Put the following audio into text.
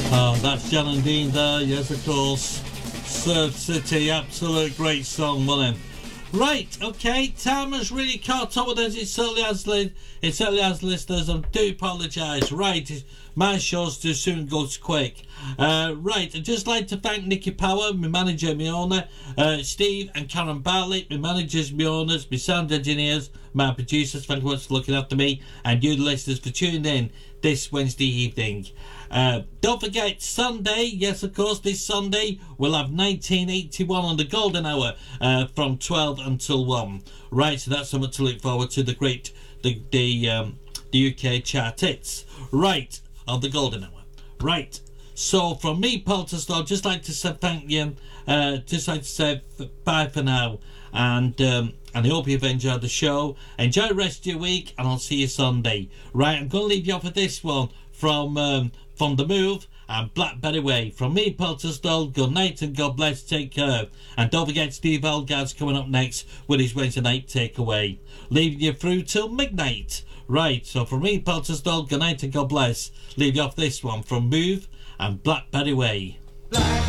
Oh, that's Jan and Dean there, yes of course. Surf City, absolute great song, wasn't it? Right, okay, time has really caught up with us. It certainly has, listeners. I do apologise. Right, my show's too soon goes quick. Right, I'd just like to thank Nicky Power, my manager, my owner, Steve and Karen Bartlett, my managers, my owners, my sound engineers, my producers. Thank you much for looking after me, and you, the listeners, for tuning in this Wednesday evening. Don't forget, Sunday, yes of course, this Sunday we'll have 1981 on the Golden Hour from 12 until 1. Right, so that's something to look forward to, the UK chart hits. Right, on the Golden Hour. Right, so from me, Paul Testall, just like to say thank you, just like to say bye for now, and I hope you've enjoyed the show. Enjoy the rest of your week, and I'll see you Sunday. Right, I'm going to leave you off with this one from The Move and Blackberry Way. From me, Paul Testall, good night and God bless, take care. And don't forget, Steve Algard's coming up next with his Wednesday night takeaway, leaving you through till midnight. Right, so from me, Paul Testall, good night and God bless. Leave you off this one from Move and Blackberry Way.